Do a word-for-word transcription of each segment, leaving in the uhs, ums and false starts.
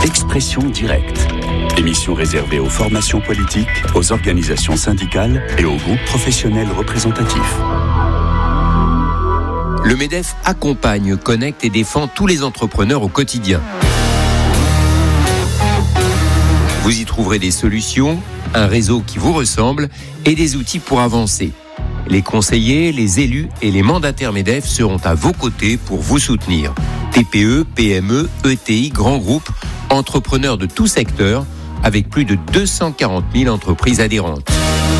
Expression directe. Émission réservée aux formations politiques, aux organisations syndicales et aux groupes professionnels représentatifs. Le MEDEF accompagne, connecte et défend tous les entrepreneurs au quotidien. Vous y trouverez des solutions, un réseau qui vous ressemble et des outils pour avancer. Les conseillers, les élus et les mandataires MEDEF seront à vos côtés pour vous soutenir. T P E, P M E, E T I, grands groupes, entrepreneurs de tout secteur, avec plus de deux cent quarante mille entreprises adhérentes.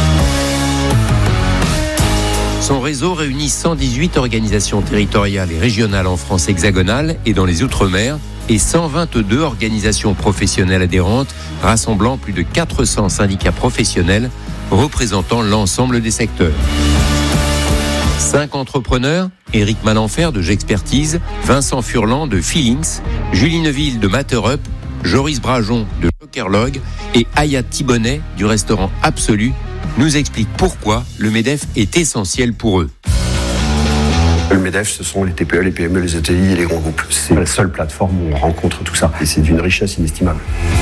Son réseau réunit cent dix-huit organisations territoriales et régionales en France hexagonale et dans les Outre-mer et cent vingt-deux organisations professionnelles adhérentes rassemblant plus de quatre cents syndicats professionnels représentant l'ensemble des secteurs. Cinq entrepreneurs, Éric Malenfer de J'expertise, Vincent Furlan de Feelings, Julie Neuville de Matterup, Joris Brajon de Jokerlog et Aya Thibonnet du restaurant Absolu nous expliquent pourquoi le MEDEF est essentiel pour eux. Le MEDEF, ce sont les T P E, les P M E, les E T I et les grands groupes. C'est la seule plateforme où on rencontre tout ça. Et c'est d'une richesse inestimable.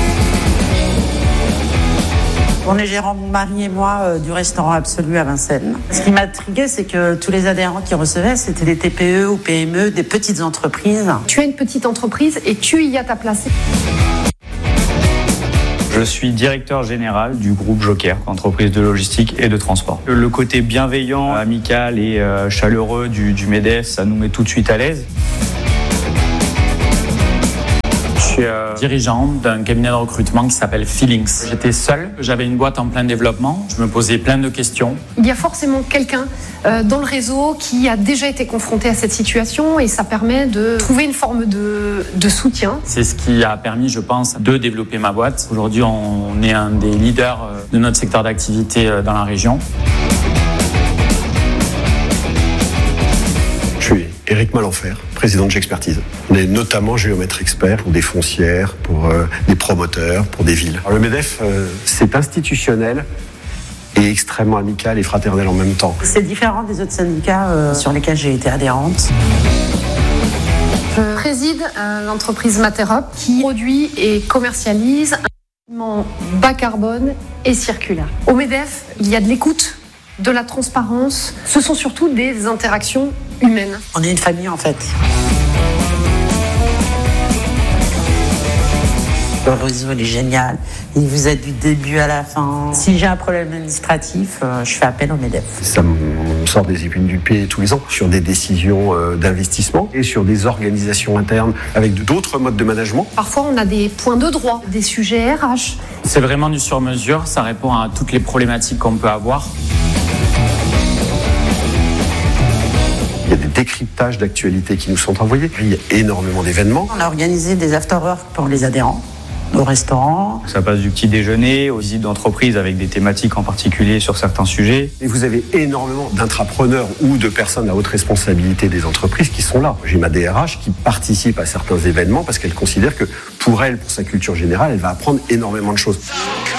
On est gérant, mon mari et moi, euh, du restaurant Absolu à Vincennes. Ce qui m'a intrigué, c'est que tous les adhérents qui recevaient, c'était des T P E ou P M E, des petites entreprises. Tu as une petite entreprise et tu y as ta place. Je suis directeur général du groupe Joker, entreprise de logistique et de transport. Le côté bienveillant, amical et euh, chaleureux du, du MEDEF, ça nous met tout de suite à l'aise. Je suis euh, dirigeant d'un cabinet de recrutement qui s'appelle Feelings. J'étais seul, j'avais une boîte en plein développement, je me posais plein de questions. Il y a forcément quelqu'un euh, dans le réseau qui a déjà été confronté à cette situation et ça permet de trouver une forme de, de soutien. C'est ce qui a permis, je pense, de développer ma boîte. Aujourd'hui, on est un des leaders de notre secteur d'activité dans la région. Je suis Éric Malenfer, président de J'expertise. On est notamment géomètre expert pour des foncières, pour euh, des promoteurs, pour des villes. Alors, le MEDEF, euh, c'est institutionnel et extrêmement amical et fraternel en même temps. C'est différent des autres syndicats euh, sur lesquels j'ai été adhérente. Je préside euh, l'entreprise Matterup qui produit et commercialise un bâtiment bas carbone et circulaire. Au MEDEF, il y a de l'écoute, de la transparence. Ce sont surtout des interactions humaines. On est une famille en fait. Le réseau il est génial, il vous aide du début à la fin. Si j'ai un problème administratif, euh, je fais appel au MEDEF. Ça me sort des épines du pied tous les ans sur des décisions euh, d'investissement et sur des organisations internes avec d'autres modes de management. Parfois on a des points de droit, des sujets R H. C'est vraiment du sur-mesure, ça répond à toutes les problématiques qu'on peut avoir. Il y a des décryptages d'actualités qui nous sont envoyés. Il y a énormément d'événements. On a organisé des after-work pour les adhérents au restaurant. Ça passe du petit déjeuner aux visites d'entreprise avec des thématiques en particulier sur certains sujets. Et vous avez énormément d'intrapreneurs ou de personnes à haute responsabilité des entreprises qui sont là. J'ai ma D R H qui participe à certains événements parce qu'elle considère que pour elle, pour sa culture générale, elle va apprendre énormément de choses.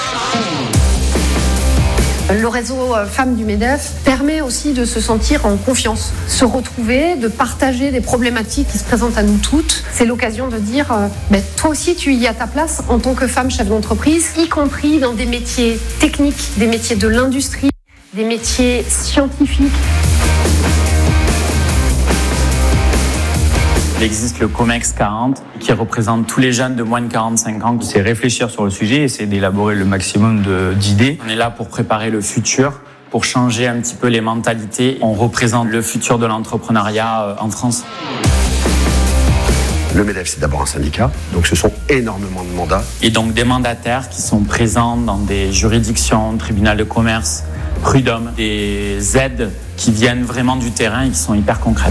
Le réseau Femmes du MEDEF permet aussi de se sentir en confiance, se retrouver, de partager des problématiques qui se présentent à nous toutes. C'est l'occasion de dire, euh, ben, toi aussi tu y as ta place en tant que femme chef d'entreprise, y compris dans des métiers techniques, des métiers de l'industrie, des métiers scientifiques. Il existe le COMEX quarante qui représente tous les jeunes de moins de quarante-cinq ans. C'est réfléchir sur le sujet, essayer d'élaborer le maximum de, d'idées. On est là pour préparer le futur, pour changer un petit peu les mentalités. On représente le futur de l'entrepreneuriat en France. Le MEDEF, c'est d'abord un syndicat, donc ce sont énormément de mandats. Et donc des mandataires qui sont présents dans des juridictions, tribunal de commerce, prud'homme, des aides qui viennent vraiment du terrain et qui sont hyper concrètes.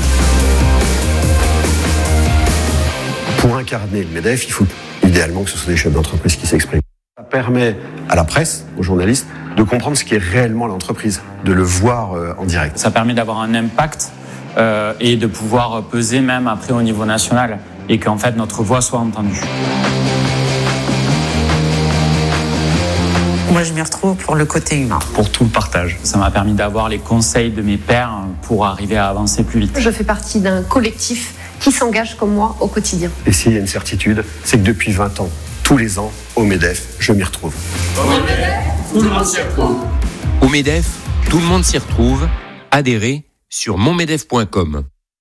Pour incarner le MEDEF, il faut idéalement que ce soit des chefs d'entreprise qui s'expriment. Ça permet à la presse, aux journalistes, de comprendre ce qu'est réellement l'entreprise, de le voir euh, en direct. Ça permet d'avoir un impact euh, et de pouvoir peser même après au niveau national et qu'en fait notre voix soit entendue. Moi, je m'y retrouve pour le côté humain. Pour tout le partage. Ça m'a permis d'avoir les conseils de mes pairs pour arriver à avancer plus vite. Je fais partie d'un collectif qui s'engage comme moi au quotidien. Et s'il y a une certitude, c'est que depuis vingt ans, tous les ans au MEDEF, je m'y retrouve. Au MEDEF, tout le monde s'y retrouve. Au MEDEF, tout le monde s'y retrouve. Adhérez sur mon medef point com.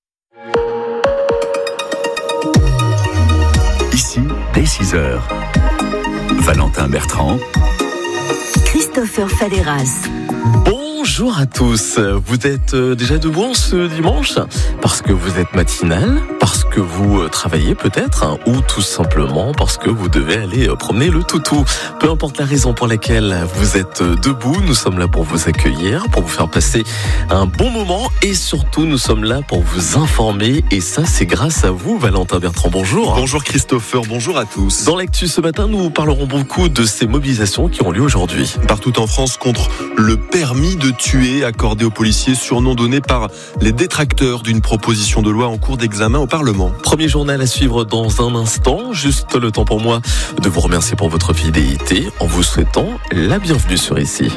Ici, dès six heures. Valentin Bertrand. Christopher Faderas. Bonjour à tous, vous êtes déjà debout ce dimanche parce que vous êtes matinal, parce que vous travaillez peut-être, hein, ou tout simplement parce que vous devez aller promener le toutou. Peu importe la raison pour laquelle vous êtes debout, nous sommes là pour vous accueillir, pour vous faire passer un bon moment et surtout nous sommes là pour vous informer et ça c'est grâce à vous Valentin Bertrand, bonjour. Bonjour Christopher, bonjour à tous. Dans l'actu ce matin, nous parlerons beaucoup de ces mobilisations qui ont lieu aujourd'hui. Partout en France contre le permis de tuer accordé aux policiers, surnom donné par les détracteurs d'une proposition de loi en cours d'examen au Parlement. Premier journal à suivre dans un instant. Juste le temps pour moi de vous remercier pour votre fidélité en vous souhaitant la bienvenue sur Ici.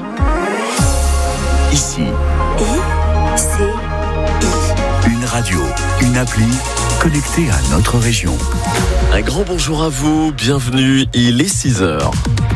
Ici. I, C, I. Une radio, une appli connectée à notre région. Un grand bonjour à vous, bienvenue, il est six heures.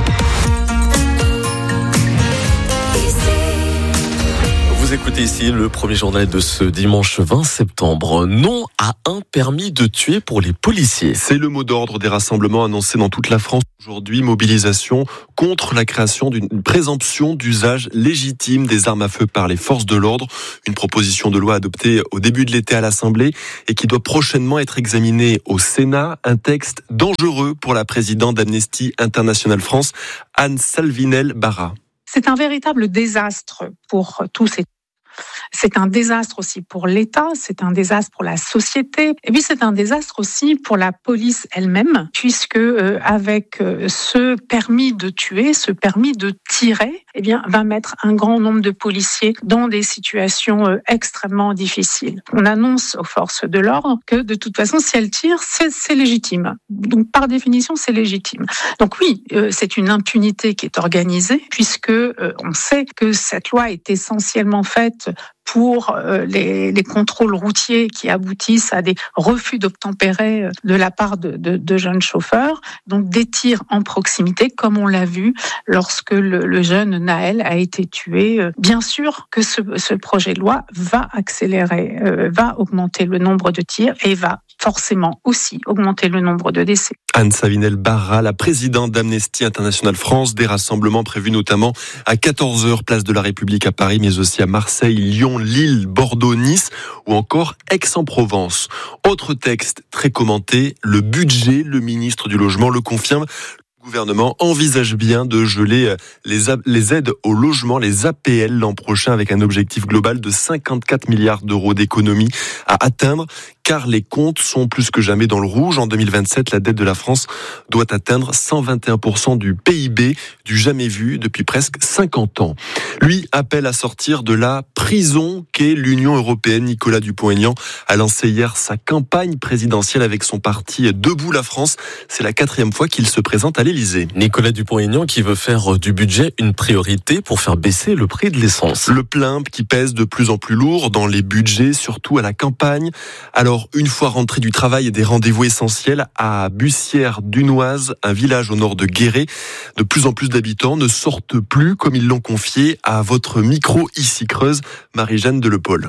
Vous écoutez ici le premier journal de ce dimanche vingt septembre. Non à un permis de tuer pour les policiers. C'est le mot d'ordre des rassemblements annoncés dans toute la France aujourd'hui. Mobilisation contre la création d'une présomption d'usage légitime des armes à feu par les forces de l'ordre. Une proposition de loi adoptée au début de l'été à l'Assemblée et qui doit prochainement être examinée au Sénat. Un texte dangereux pour la présidente d'Amnesty International France, Anne Salvinel-Barra. C'est un véritable désastre pour tous et c'est un désastre aussi pour l'État, c'est un désastre pour la société, et puis c'est un désastre aussi pour la police elle-même, puisque euh, avec euh, ce permis de tuer, ce permis de tirer, eh bien, va mettre un grand nombre de policiers dans des situations euh, extrêmement difficiles. On annonce aux forces de l'ordre que de toute façon, si elles tirent, c'est, c'est légitime. Donc par définition, c'est légitime. Donc oui, euh, c'est une impunité qui est organisée, puisque euh, on sait que cette loi est essentiellement faite pour euh, les, les contrôles routiers qui aboutissent à des refus d'obtempérer de la part de, de, de jeunes chauffeurs, donc des tirs en proximité, comme on l'a vu lorsque le, le jeune Naël a été tué. Bien sûr que ce, ce projet de loi va accélérer, euh, va augmenter le nombre de tirs et va forcément aussi augmenter le nombre de décès. Anne Salvinel-Barra, la présidente d'Amnesty International France, des rassemblements prévus notamment à quatorze heures, place de la République à Paris, mais aussi à Marseille, Lyon, Lille, Bordeaux, Nice ou encore Aix-en-Provence. Autre texte très commenté, le budget, le ministre du Logement le confirme. Le gouvernement envisage bien de geler les, a- les aides au logement, les A P L, l'an prochain avec un objectif global de cinquante-quatre milliards d'euros d'économie à atteindre, car les comptes sont plus que jamais dans le rouge. En deux mille vingt-sept, la dette de la France doit atteindre cent vingt et un pour cent du P I B, du jamais vu depuis presque cinquante ans. Lui appelle à sortir de la prison qu'est l'Union européenne. Nicolas Dupont-Aignan a lancé hier sa campagne présidentielle avec son parti Debout la France. C'est la quatrième fois qu'il se présente à l'Élysée. Nicolas Dupont-Aignan qui veut faire du budget une priorité pour faire baisser le prix de l'essence. Le plein qui pèse de plus en plus lourd dans les budgets, surtout à la campagne. Alors, une fois rentré du travail et des rendez-vous essentiels à Bussière-Dunoise, un village au nord de Guéret, de plus en plus d'habitants ne sortent plus, comme ils l'ont confié à votre micro ici Creuse, Marie-Jeanne Delepaul.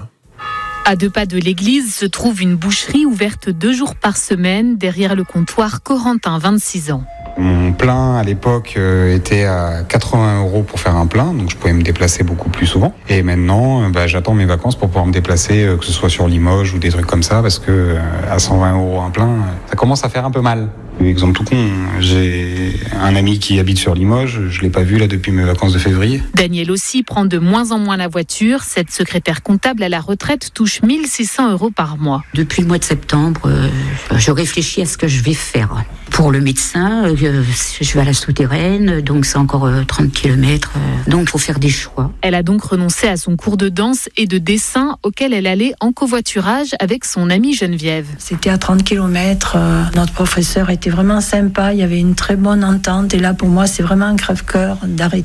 À deux pas de l'église se trouve une boucherie ouverte deux jours par semaine derrière le comptoir Corentin, vingt-six ans. Mon plein à l'époque était à quatre-vingts euros pour faire un plein, donc je pouvais me déplacer beaucoup plus souvent. Et maintenant, bah, j'attends mes vacances pour pouvoir me déplacer, que ce soit sur Limoges ou des trucs comme ça, parce que à cent vingt euros un plein, ça commence à faire un peu mal. Exemple tout con, j'ai un ami qui habite sur Limoges, je l'ai pas vu là depuis mes vacances de février. Daniel aussi prend de moins en moins la voiture. Cette secrétaire comptable à la retraite touche mille six cents euros par mois. Depuis le mois de septembre, euh, je réfléchis à ce que je vais faire. Pour le médecin, euh, je vais à la souterraine, donc c'est encore euh, trente kilomètres, euh, donc il faut faire des choix. Elle a donc renoncé à son cours de danse et de dessin auquel elle allait en covoiturage avec son amie Geneviève. C'était à trente kilomètres, euh, notre professeur était vraiment sympa, il y avait une très bonne entente et là pour moi c'est vraiment un crève-cœur d'arrêter.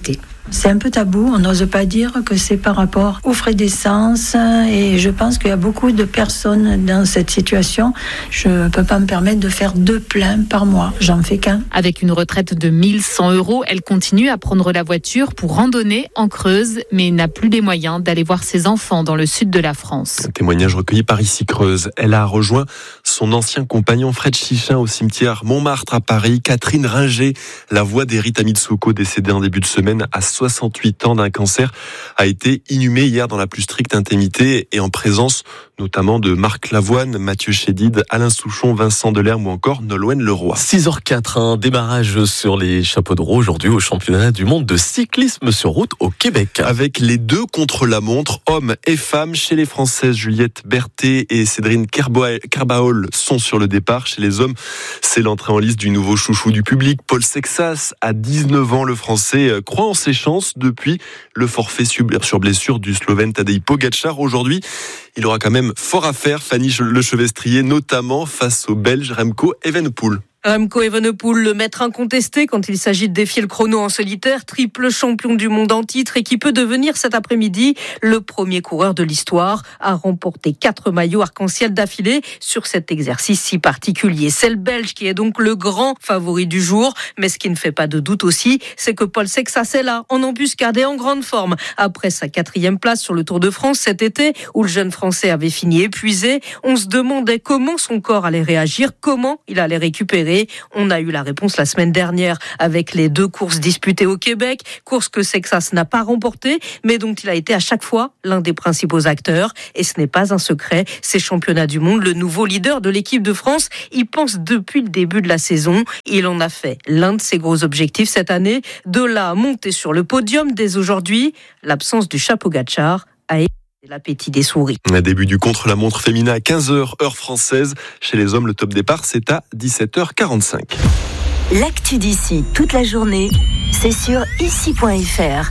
C'est un peu tabou, on n'ose pas dire que c'est par rapport aux frais d'essence et je pense qu'il y a beaucoup de personnes dans cette situation. Je ne peux pas me permettre de faire deux pleins par mois, j'en fais qu'un. Avec une retraite de mille cent euros, elle continue à prendre la voiture pour randonner en Creuse, mais n'a plus les moyens d'aller voir ses enfants dans le sud de la France. Un témoignage recueilli par Ici Creuse. Elle a rejoint son ancien compagnon Fred Chichin au cimetière Montmartre à Paris. Catherine Ringer, la voix d'Erita Mitsuko, décédée en début de semaine à soixante-huit ans d'un cancer, a été inhumée hier dans la plus stricte intimité et en présence notamment de Marc Lavoine, Mathieu Chédid, Alain Souchon, Vincent Delerme ou encore Nolwenn Leroy. six heures quatre, un démarrage sur les chapeaux de roue aujourd'hui au championnat du monde de cyclisme sur route au Québec. Avec les deux contre-la-montre, hommes et femmes, chez les Françaises, Juliette Berthet et Cédrine Kerbaol sont sur le départ. Chez les hommes, c'est l'entrée en lice du nouveau chouchou du public, Paul Sexas. À dix-neuf ans, le Français croit en ses chances depuis le forfait sur blessure du Slovène Tadej Pogačar. Aujourd'hui, il aura quand même fort à faire, Fanny Lechevestrier, notamment face au Belge Remco Evenepoel. Remco Evenepoel, le maître incontesté quand il s'agit de défier le chrono en solitaire, triple champion du monde en titre et qui peut devenir cet après-midi le premier coureur de l'histoire à remporter quatre maillots arc-en-ciel d'affilée sur cet exercice si particulier. C'est le Belge qui est donc le grand favori du jour, mais ce qui ne fait pas de doute aussi, c'est que Paul Sexas est là, en embuscade et en grande forme. Après sa quatrième place sur le Tour de France cet été, où le jeune Français avait fini épuisé, on se demandait comment son corps allait réagir, comment il allait récupérer. On a eu la réponse la semaine dernière avec les deux courses disputées au Québec, courses que Sexas n'a pas remportées, mais dont il a été à chaque fois l'un des principaux acteurs. Et ce n'est pas un secret, ces championnats du monde, le nouveau leader de l'équipe de France y pense depuis le début de la saison. Il en a fait l'un de ses gros objectifs cette année, de là à monter sur le podium dès aujourd'hui. L'absence du chapeau Pogačar a été l'appétit des souris. Un début du contre-la-montre féminin à quinze heures, heure française. Chez les hommes, le top départ, c'est à dix-sept heures quarante-cinq. L'actu d'ici toute la journée, c'est sur ici point f r.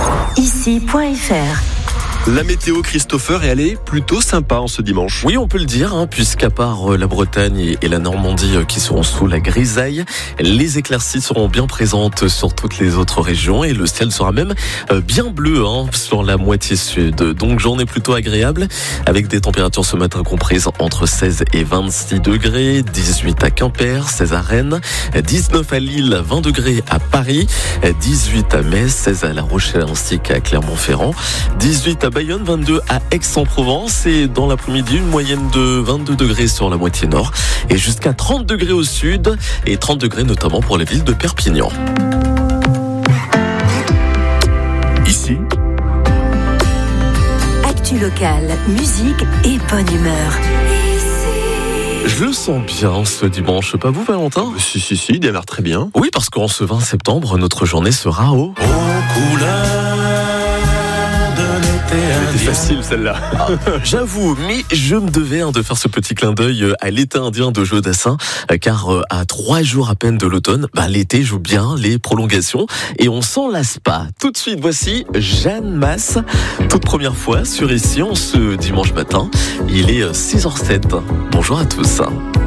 ici point f r. La météo, Christopher, et elle est plutôt sympa en ce dimanche. Oui, on peut le dire, hein, puisqu'à part la Bretagne et la Normandie qui seront sous la grisaille, les éclaircies seront bien présentes sur toutes les autres régions et le ciel sera même bien bleu hein, sur la moitié sud. Donc journée plutôt agréable avec des températures ce matin comprises entre seize et vingt-six degrés, dix-huit à Quimper, seize à Rennes, dix-neuf à Lille, vingt degrés à Paris, dix-huit à Metz, seize à La Rochelle ainsi qu'à Clermont-Ferrand, dix-huit à Bayonne, vingt-deux à Aix-en-Provence et dans l'après-midi une moyenne de vingt-deux degrés sur la moitié nord et jusqu'à trente degrés au sud et trente degrés notamment pour la ville de Perpignan. Ici, actu locale, musique et bonne humeur. Je le sens bien ce dimanche, pas vous Valentin ? Si, si, si, il démarre très bien. Oui, parce qu'en ce vingt septembre, notre journée sera au... Aux couleurs. C'était facile celle-là. Ah, j'avoue, mais je me devais hein, de faire ce petit clin d'œil à l'été indien de Joe Dassin, car à trois jours à peine de l'automne, bah, l'été joue bien les prolongations et on s'en lasse pas. Tout de suite, voici Jeanne Masse, toute première fois sur Ici en ce dimanche matin. Il est six heures zéro sept. Bonjour à tous.